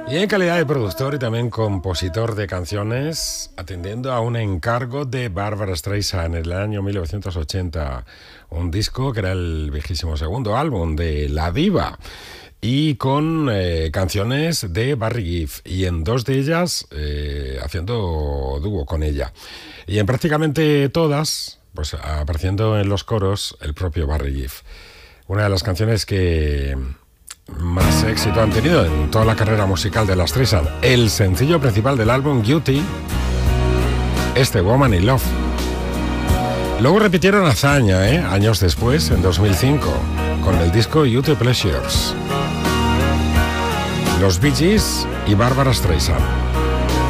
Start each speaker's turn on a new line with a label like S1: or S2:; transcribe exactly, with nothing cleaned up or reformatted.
S1: Y en calidad de productor y también compositor de canciones, atendiendo a un encargo de Barbra Streisand en el año mil novecientos ochenta, un disco que era el vigésimo segundo álbum de la diva, y con eh, canciones de Barry Gibb, y en dos de ellas eh, haciendo dúo con ella, y en prácticamente todas pues apareciendo en los coros el propio Barry Gibb. Una de las canciones que más éxito han tenido en toda la carrera musical de las Streisand, el sencillo principal del álbum Guilty, este Woman in Love. Luego repitieron hazaña, ¿eh? años después, en dos mil cinco, con el disco You to Pleasures, los Bee Gees y Barbra Streisand.